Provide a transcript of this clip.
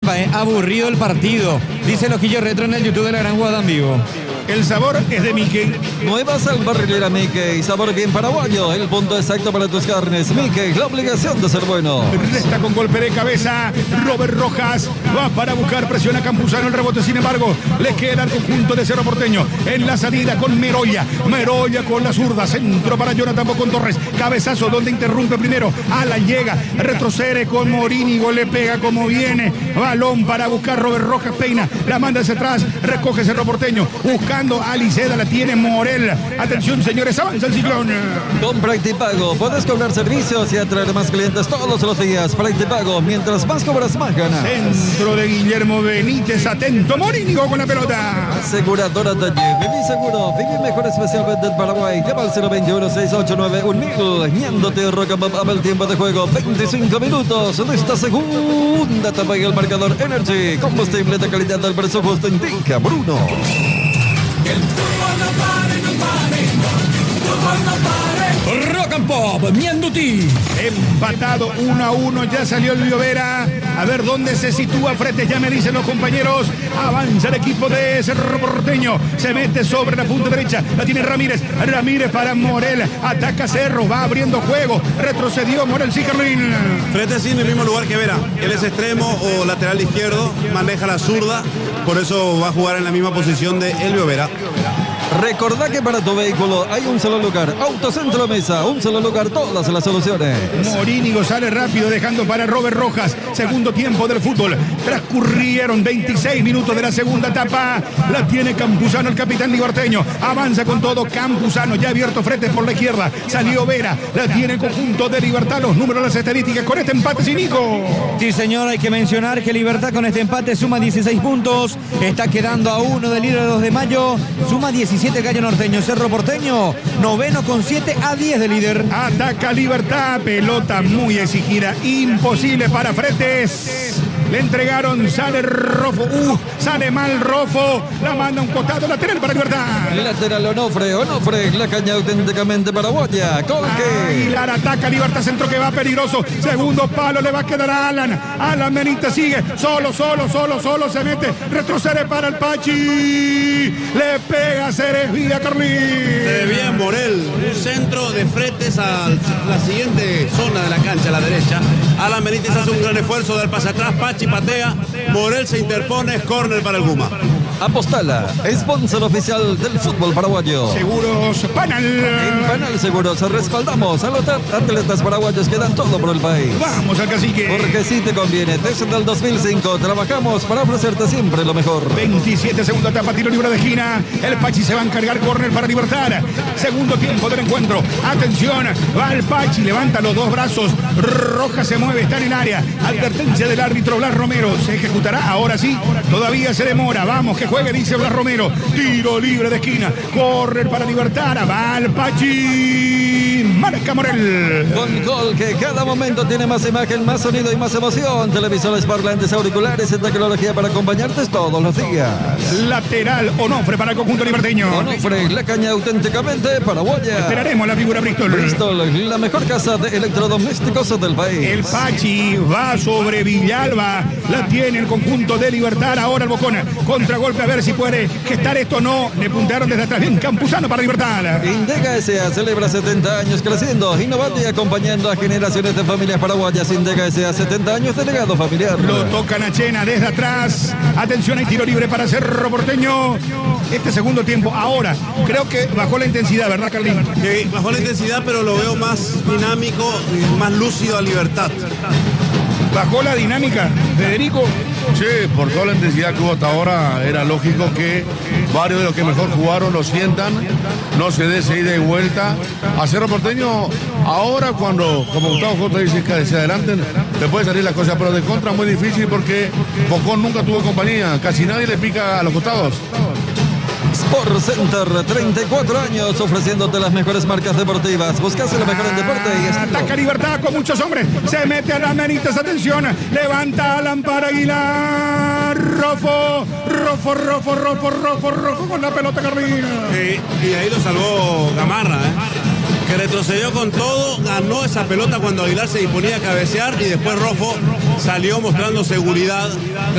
Epa, aburrido el partido. Dice Loquillo Retro en el YouTube de La Gran Jugada en Vivo. El sabor es de Mickey. Nueva salbarrilera Mickey, sabor bien paraguayo. El punto exacto para tus carnes. Mickey, la obligación de ser bueno. Resta con golpe de cabeza. Robert Rojas va para buscar presión a Campuzano. El rebote, sin embargo, le queda al conjunto de Cerro Porteño. En la salida con Meroya. Meroya con la zurda. Centro para Jonathan Bocón Torres. Cabezazo donde interrumpe primero. Alan llega. Retrocede con Morínigo. Le pega como viene. Balón para buscar Robert Rojas. Peina. La manda hacia atrás. Recoge Cerro Porteño. Buscando a Liceda. La tiene Morel. Atención, señores. Avanza el Ciclón. Con Practipago puedes cobrar servicios y atraer más clientes todos los días. Practipago, mientras más cobras, más ganas. Centro de Guillermo Benítez. Atento. Morínigo con la pelota. Aseguradora Talle. Viví seguro. Viví mejor, especialmente en Paraguay. Llama al 021-689-1000. Ñándote Rocambam a el tiempo de juego. 25 minutos de esta segunda etapa y el marcador Energy. Combustible de calidad al precio justo indica Bruno. Que el fútbol no pare, no pare. Fútbol no pare. Rock and Pop, Mianduti. Empatado 1-1, ya salió el Llovera. A ver dónde se sitúa Frete, ya me dicen los compañeros. Avanza el equipo de Cerro Porteño. Se mete sobre la punta derecha. La tiene Ramírez. Ramírez para Morel. Ataca Cerro, va abriendo juego. Retrocedió Morel, sí, Carlín. Frete sí en el mismo lugar que Vera. Él es extremo o lateral izquierdo. Maneja la zurda. Por eso va a jugar en la misma posición de Elvio Vera. Recordá que para tu vehículo hay un solo lugar. Autocentro Mesa, un solo lugar, todas las soluciones. Morínigo sale rápido dejando para Robert Rojas. Segundo tiempo del fútbol. Transcurrieron 26 minutos de la segunda etapa. La tiene Campuzano, el capitán liberteño. Avanza con todo Campuzano. Ya abierto frente por la izquierda. Salió Vera. La tiene el conjunto de Libertad. Los números, las estadísticas con este empate, Sinico. Sí, señor, hay que mencionar que Libertad con este empate suma 16 puntos. Está quedando a 1 del líder 2 de mayo. Suma 17 Gallo Norteño. Cerro Porteño, noveno con 7 a 10 de líder. Ataca Libertad. Pelota muy exigida. Imposible para Fretes. Le entregaron, sale Rofo. Sale mal Rofo. La manda un costado lateral para Libertad. Lateral Onofre, la caña auténticamente paraguaya. Colque. Aguilar ataca Libertad, centro que va peligroso. Segundo palo le va a quedar a Alan. Alan Benítez sigue. Solo. Se mete. Retrocede para el Pachi. Le pega Ceres Villa, Carlín. Se desvía Morel. Un centro de Fretes a la siguiente zona de la cancha, a la derecha. Alan Benítez hace un gran esfuerzo, da el pase atrás. Pachi patea. Morel se interpone. Es córner para el Guma. Apostala, sponsor oficial del fútbol paraguayo. Seguros Panal. En Panal Seguros respaldamos a los atletas paraguayos que dan todo por el país. Vamos al cacique. Porque si te conviene, desde el 2005 trabajamos para ofrecerte siempre lo mejor. 27, segunda etapa, tiro libre de esquina. El Pachi se va a encargar, córner para Libertad. Segundo tiempo del encuentro. Atención, va el Pachi, levanta los dos brazos. Roja se mueve, está en el área. Advertencia del árbitro Blas Romero. Se ejecutará, ahora sí. Todavía se demora. Vamos, que juegue, dice Blas Romero. Tiro libre de esquina. Correr para Libertad. Va el Pachi. Marca Morel. Con Gol, que cada momento tiene más imagen, más sonido y más emoción. Televisores, parlantes, auriculares y tecnología para acompañarte todos los días. Lateral Onofre para el conjunto liberteño. Onofre, la caña auténticamente paraguaya. Esperaremos la figura Bristol. Bristol, la mejor casa de electrodomésticos del país. El Pachi va sobre Villalba. La tiene el conjunto de Libertad. Ahora el Bocón. Contragolpe, a ver si puede gestar esto. No, le puntearon desde atrás. Bien, Campuzano para Libertad. Indega S.A. celebra 70 años creciendo, innovando y acompañando a generaciones de familias paraguayas. Indega S.A. 70 años de legado familiar. Lo tocan a Chena desde atrás. Atención, hay tiro libre para Cerro Porteño. Este segundo tiempo, ahora, creo que bajó la intensidad, ¿verdad, Carlín? Bajó la intensidad, pero lo veo más dinámico y más lúcido a Libertad. ¿Bajó la dinámica, Federico? Sí, por toda la intensidad que hubo hasta ahora, era lógico que varios de los que mejor jugaron lo sientan, no se dé esa ida y vuelta. A Cerro Porteño, ahora cuando, como Gustavo Jota dice, que se adelanten, le puede salir la cosa, pero de contra muy difícil porque Bocón nunca tuvo compañía, casi nadie le pica a los costados. Sport Center, 34 años ofreciéndote las mejores marcas deportivas. Buscase lo mejor en deporte y estilo. Ataca Libertad con muchos hombres. Se mete a las manitas, atención. Levanta Alan para Aguilar. Rofo con la pelota, Carlina. Y ahí lo salvó Gamarra, que retrocedió con todo, ganó esa pelota cuando Aguilar se disponía a cabecear y después Rofo salió mostrando seguridad.